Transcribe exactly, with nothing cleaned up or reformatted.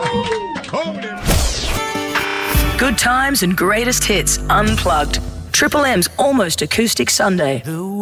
Good times and greatest hits unplugged. Triple M's Almost Acoustic Sunday.